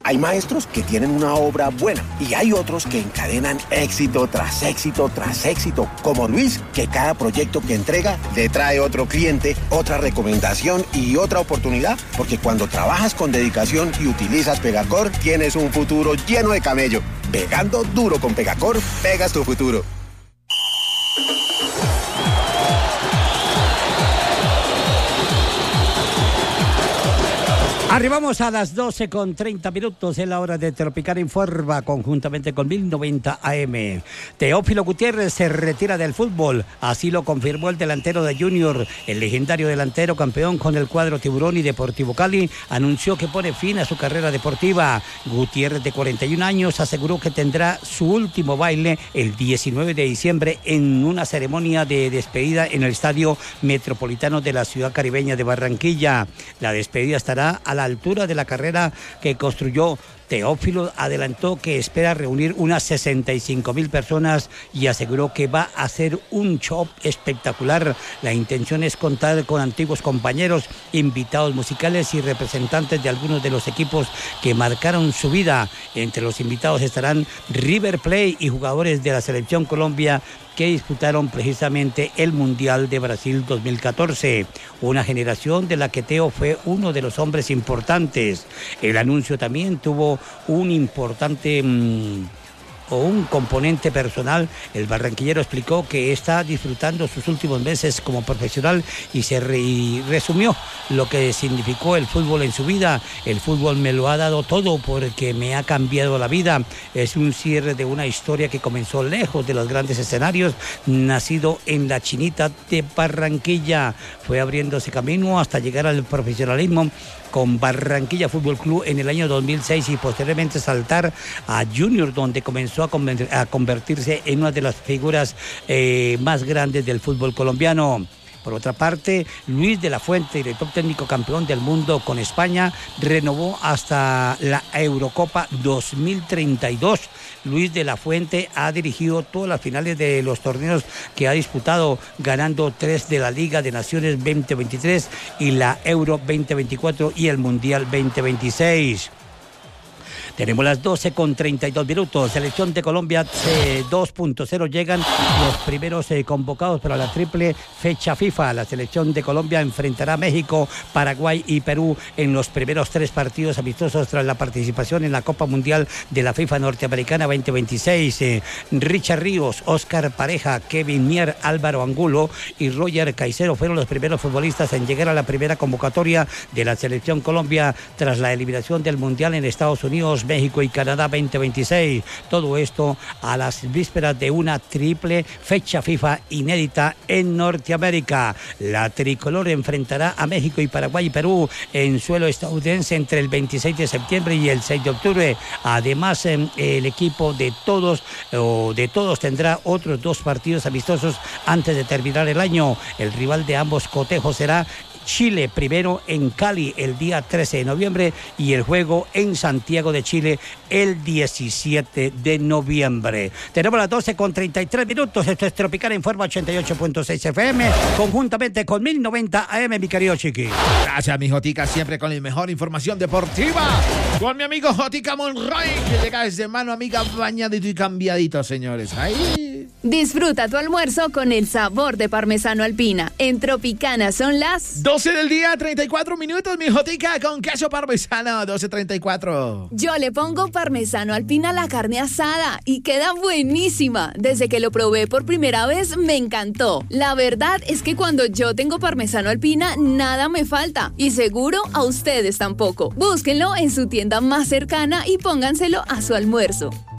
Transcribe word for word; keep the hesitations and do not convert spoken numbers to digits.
Hay maestros que tienen una obra buena y hay otros que encadenan éxito tras éxito tras éxito, como Luis, que cada proyecto que entrega le trae otro cliente, otra recomendación y otra oportunidad, porque cuando trabajas con dedicación y utilizas Pegacor, tienes un futuro lleno de camello. Pegando duro con Pegacor, pegas tu futuro. Arribamos a las doce con treinta minutos en la hora de Tropical Informa, conjuntamente con mil noventa A M. Teófilo Gutiérrez se retira del fútbol, así lo confirmó el delantero de Junior. El legendario delantero campeón con el cuadro Tiburón y Deportivo Cali anunció que pone fin a su carrera deportiva. Gutiérrez, de cuarenta y un años, aseguró que tendrá su último baile el diecinueve de diciembre en una ceremonia de despedida en el Estadio Metropolitano de la ciudad caribeña de Barranquilla. La despedida estará a la altura de la carrera que construyó. Teófilo adelantó que espera reunir unas sesenta y cinco mil personas y aseguró que va a hacer un show espectacular. La intención es contar con antiguos compañeros, invitados musicales y representantes de algunos de los equipos que marcaron su vida. Entre los invitados estarán River Plate y jugadores de la Selección Colombia que disputaron precisamente el Mundial de Brasil dos mil catorce, una generación de la que Teo fue uno de los hombres importantes. El anuncio también tuvo un importante mmm, o un componente personal. El barranquillero explicó que está disfrutando sus últimos meses como profesional y se re y resumió lo que significó el fútbol en su vida. El fútbol me lo ha dado todo porque me ha cambiado la vida. Es un cierre de una historia que comenzó lejos de los grandes escenarios, nacido en la Chinita de Barranquilla. Fue abriéndose camino hasta llegar al profesionalismo con Barranquilla Fútbol Club en el año dos mil seis y posteriormente saltar a Junior, donde comenzó a, conver a convertirse en una de las figuras eh, más grandes del fútbol colombiano. Por otra parte, Luis de la Fuente, director técnico campeón del mundo con España, renovó hasta la Eurocopa dos mil treinta y dos. Luis de la Fuente ha dirigido todas las finales de los torneos que ha disputado, ganando tres de la Liga de Naciones veinte veintitrés y la Euro veinte veinticuatro y el Mundial veinte veintiséis. Tenemos las doce con treinta y dos minutos. Selección de Colombia eh, dos punto cero. Llegan los primeros eh, convocados para la triple fecha FIFA. La selección de Colombia enfrentará a México, Paraguay y Perú en los primeros tres partidos amistosos tras la participación en la Copa Mundial de la FIFA Norteamericana veinte veintiséis. Eh, Richard Ríos, Oscar Pareja, Kevin Mier, Álvaro Angulo y Roger Caicedo fueron los primeros futbolistas en llegar a la primera convocatoria de la selección Colombia tras la eliminación del Mundial en Estados Unidos, México y Canadá veinte veintiséis. Todo esto a las vísperas de una triple fecha FIFA inédita en Norteamérica. La tricolor enfrentará a México y Paraguay y Perú en suelo estadounidense entre el veintiséis de septiembre y el seis de octubre. Además, el equipo de todos o de todos tendrá otros dos partidos amistosos antes de terminar el año. El rival de ambos cotejos será Chile, primero en Cali el día trece de noviembre y el juego en Santiago de Chile el diecisiete de noviembre. Tenemos las doce con treinta y tres minutos. Esto es Tropical Informa ochenta y ocho punto seis F M, conjuntamente con mil noventa A M, mi querido Chiqui. Gracias, mi Jotica, siempre con la mejor información deportiva. Con mi amigo Jotica Monroy, que llega desde mano amiga, bañadito y cambiadito, señores. Ahí. Disfruta tu almuerzo con el sabor de parmesano Alpina. En Tropicana son las doce del día, treinta y cuatro minutos, mi Jotica, con queso parmesano, doce treinta y cuatro. Yo le pongo parmesano Alpina a la carne asada y queda buenísima. Desde que lo probé por primera vez me encantó. La verdad es que cuando yo tengo parmesano Alpina nada me falta y seguro a ustedes tampoco. Búsquenlo en su tienda más cercana y pónganselo a su almuerzo.